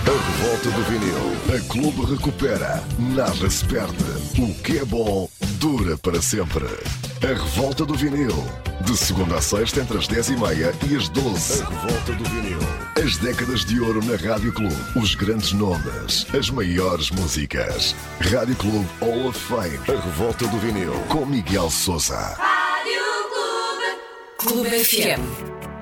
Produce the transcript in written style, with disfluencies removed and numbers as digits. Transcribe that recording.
A revolta do vinil. A Clube recupera. Nada se perde. O que é bom dura para sempre. A revolta do vinil. De segunda a sexta entre as 10h30 e as 12. A revolta do vinil. As décadas de ouro na Rádio Clube. Os grandes nomes. As maiores músicas. Rádio Clube Hall of Fame. A revolta do vinil. Com Miguel Sousa. Rádio Clube. Clube FM.